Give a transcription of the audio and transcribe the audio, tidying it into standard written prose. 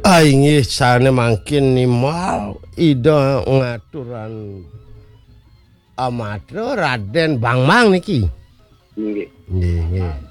Inggih sane mangkin nimal ida ngaturan amatro Raden Bangmang niki. Nggih. Nggih.